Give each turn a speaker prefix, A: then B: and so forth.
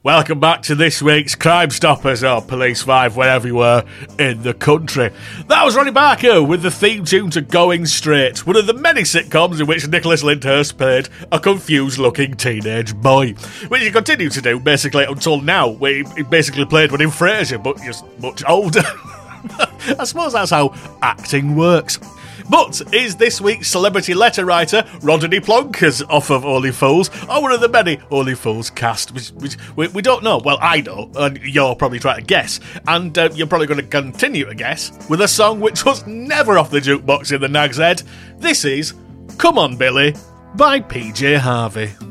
A: Welcome back to this week's Crime Stoppers, or Police 5, wherever you were in the country. That was Ronnie Barker with the theme tune to Going Straight, one of the many sitcoms in which Nicholas Lyndhurst played a confused-looking teenage boy, which he continued to do basically until now, where he basically played one in Frasier, but just much older. I suppose that's how acting works. But is this week's celebrity letter writer Rodney Plonkers off of Only Fools, or one of the many Only Fools cast, which we don't know? Well, I don't, and you're probably trying to guess, and you're probably going to continue to guess with a song which was never off the jukebox in the Nag's Head. This is Come On Billy by PJ Harvey.